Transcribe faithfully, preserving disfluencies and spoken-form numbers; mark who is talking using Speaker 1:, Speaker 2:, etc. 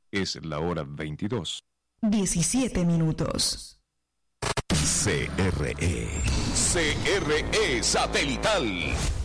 Speaker 1: Es la hora veintidós.
Speaker 2: diecisiete minutos.
Speaker 3: C R E. C R E Satelital.